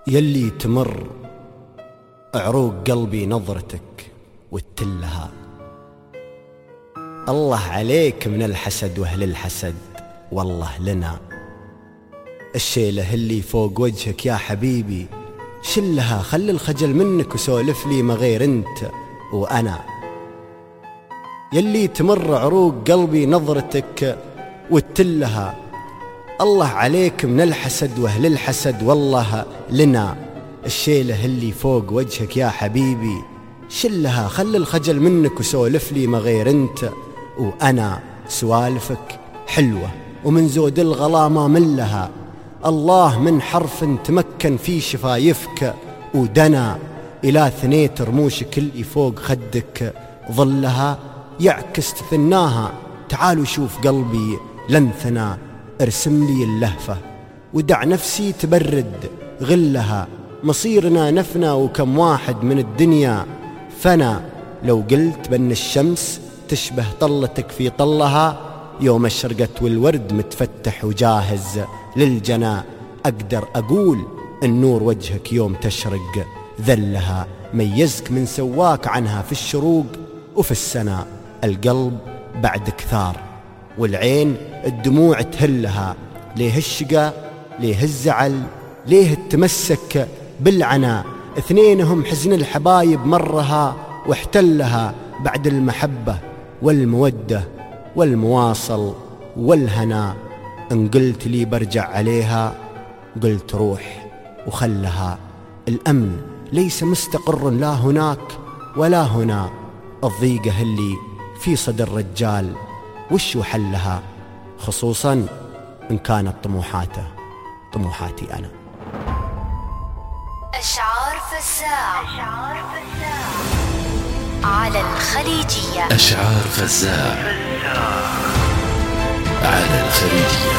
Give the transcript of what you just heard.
يلي تمر عروق قلبي نظرتك وتلها. الله عليك من الحسد واهل الحسد، والله لنا الشيله اللي فوق وجهك يا حبيبي شلها. خل الخجل منك وسولف لي ما غير انت وانا. يلي تمر عروق قلبي نظرتك وتلها. الله عليك من الحسد واهل الحسد، والله لنا الشيله اللي فوق وجهك يا حبيبي شلها. خل الخجل منك وسولف لي ما غير انت وانا. سوالفك حلوه ومن زود الغلا ما ملها. الله من حرف تمكن في شفايفك ودنا الى ثنيت رموشك اللي فوق خدك ظلها. يعكس تثناها تعالوا شوف قلبي لنثنا. ارسم لي اللهفه ودع نفسي تبرد غلها. مصيرنا نفنى وكم واحد من الدنيا فنا. لو قلت بأن الشمس تشبه طلتك في طلها، يوم اشرقت والورد متفتح وجاهز للجنى، أقدر أقول النور وجهك يوم تشرق ذلها. ميزك من سواك عنها في الشروق وفي السنا. القلب بعدك ثار والعين الدموع تهلها. ليه الشقا ليه الزعل ليه التمسك بالعنا. اثنينهم حزن الحبايب مرها واحتلها. بعد المحبة والمودة والمواصل والهنا، ان قلت لي برجع عليها قلت روح وخلها. الأمن ليس مستقر لا هناك ولا هنا. الضيقة اللي في صدر الرجال وش حلها، خصوصا إن كانت طموحاته طموحاتي أنا. أشعار فزاع على الخليجية. أشعار فزاع على الخليجية.